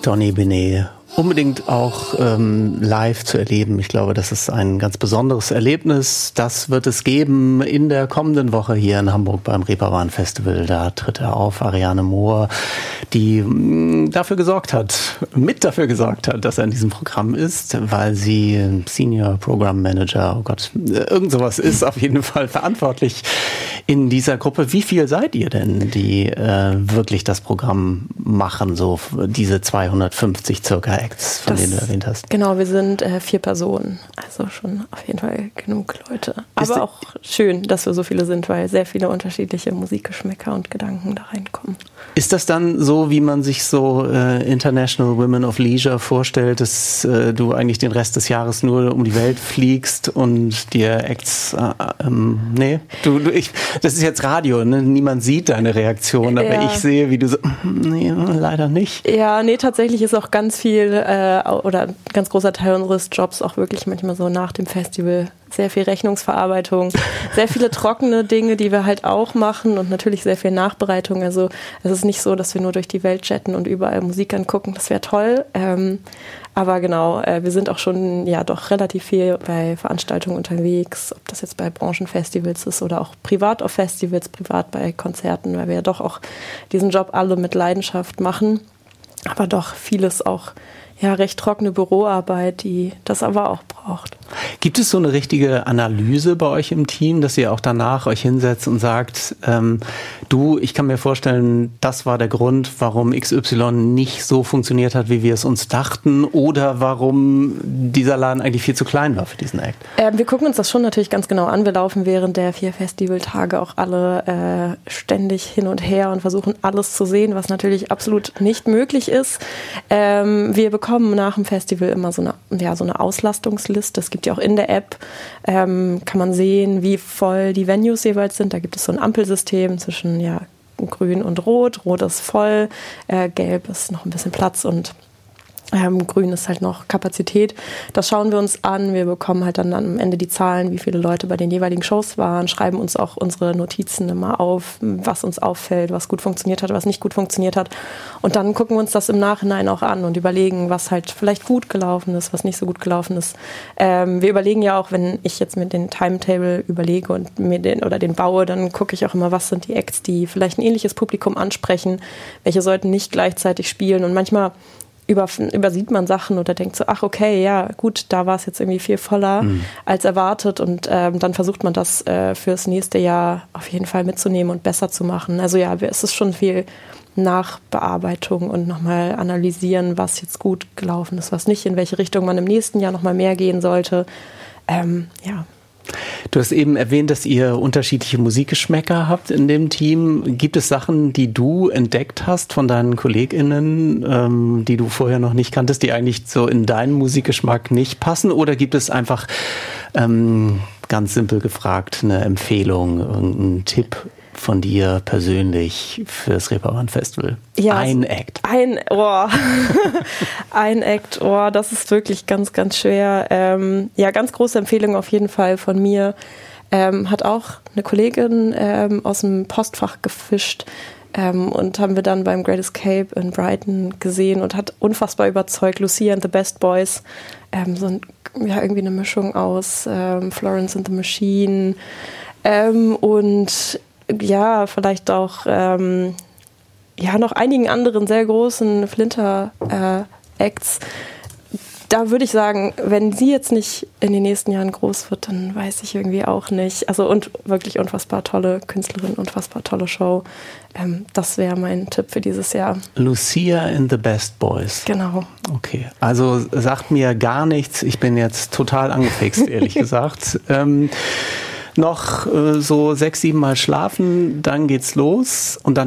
Tony Benet unbedingt auch live zu erleben. Ich glaube, das ist ein ganz besonderes Erlebnis. Das wird es geben in der kommenden Woche hier in Hamburg beim Reeperbahn Festival. Da tritt er auf, Ariane Mohr, die mit dafür gesorgt hat, dass er in diesem Programm ist, weil sie Senior Program Manager, oh Gott, irgend sowas ist, auf jeden Fall verantwortlich in dieser Gruppe. Wie viel seid ihr denn, die wirklich das Programm machen, so diese 250 circa Acts, von denen du erwähnt hast? Genau, wir sind 4 Personen, also schon auf jeden Fall genug Leute. Aber auch schön, dass wir so viele sind, weil sehr viele unterschiedliche Musikgeschmäcker und Gedanken da reinkommen. Ist das dann so, wie man sich so International Women of Leisure vorstellt, dass du eigentlich den Rest des Jahres nur um die Welt fliegst und dir Acts, das ist jetzt Radio, ne? Niemand sieht deine Reaktion, aber ich sehe, wie du so, nee, leider nicht. Ja, nee, tatsächlich ist auch ganz viel oder ein ganz großer Teil unseres Jobs auch wirklich manchmal so nach dem Festival sehr viel Rechnungsverarbeitung, sehr viele trockene Dinge, die wir halt auch machen und natürlich sehr viel Nachbereitung. Also es ist nicht so, dass wir nur durch die Welt chatten und überall Musik angucken, das wäre toll. Aber genau, wir sind auch schon doch relativ viel bei Veranstaltungen unterwegs, ob das jetzt bei Branchenfestivals ist oder auch privat auf Festivals, privat bei Konzerten, weil wir ja doch auch diesen Job alle mit Leidenschaft machen. Aber doch vieles auch recht trockene Büroarbeit, die das aber auch braucht. Gibt es so eine richtige Analyse bei euch im Team, dass ihr auch danach euch hinsetzt und sagt, ich kann mir vorstellen, das war der Grund, warum XY nicht so funktioniert hat, wie wir es uns dachten, oder warum dieser Laden eigentlich viel zu klein war für diesen Act? Wir gucken uns das schon natürlich ganz genau an. Wir laufen während der 4 Festivaltage auch alle ständig hin und her und versuchen alles zu sehen, was natürlich absolut nicht möglich ist. Wir bekommen nach dem Festival immer so eine Auslastungsliste. Es gibt ja auch in der App, kann man sehen, wie voll die Venues jeweils sind. Da gibt es so ein Ampelsystem zwischen grün und rot. Rot ist voll, gelb ist noch ein bisschen Platz und grün ist halt noch Kapazität. Das schauen wir uns an. Wir bekommen halt dann am Ende die Zahlen, wie viele Leute bei den jeweiligen Shows waren, schreiben uns auch unsere Notizen immer auf, was uns auffällt, was gut funktioniert hat, was nicht gut funktioniert hat. Und dann gucken wir uns das im Nachhinein auch an und überlegen, was halt vielleicht gut gelaufen ist, was nicht so gut gelaufen ist. Wir überlegen ja auch, wenn ich jetzt mir den Timetable überlege und mir den baue, dann gucke ich auch immer, was sind die Acts, die vielleicht ein ähnliches Publikum ansprechen, welche sollten nicht gleichzeitig spielen. Und manchmal übersieht man Sachen oder denkt so, ach okay, ja gut, da war es jetzt irgendwie viel voller als erwartet und dann versucht man das fürs nächste Jahr auf jeden Fall mitzunehmen und besser zu machen. Also es ist schon viel Nachbearbeitung und nochmal analysieren, was jetzt gut gelaufen ist, was nicht, in welche Richtung man im nächsten Jahr nochmal mehr gehen sollte. Du hast eben erwähnt, dass ihr unterschiedliche Musikgeschmäcker habt in dem Team. Gibt es Sachen, die du entdeckt hast von deinen KollegInnen, die du vorher noch nicht kanntest, die eigentlich so in deinen Musikgeschmack nicht passen? Oder gibt es einfach, ganz simpel gefragt, eine Empfehlung, irgendeinen Tipp von dir persönlich fürs Reeperbahn Festival? Ja, ein Act. Ein Act, das ist wirklich ganz, ganz schwer. Ganz große Empfehlung auf jeden Fall von mir. Hat auch eine Kollegin aus dem Postfach gefischt und haben wir dann beim Great Escape in Brighton gesehen und hat unfassbar überzeugt. Lucia and the Best Boys, irgendwie eine Mischung aus Florence and the Machine und vielleicht auch noch einigen anderen sehr großen Flinter-Acts. Da würde ich sagen, wenn sie jetzt nicht in den nächsten Jahren groß wird, dann weiß ich irgendwie auch nicht. Also und wirklich unfassbar tolle Künstlerin, unfassbar tolle Show. Das wäre mein Tipp für dieses Jahr. Lucia and the Best Boys. Genau. Okay, also sagt mir gar nichts. Ich bin jetzt total angefixt, ehrlich gesagt. Noch so 6-7 Mal schlafen, dann geht's los und dann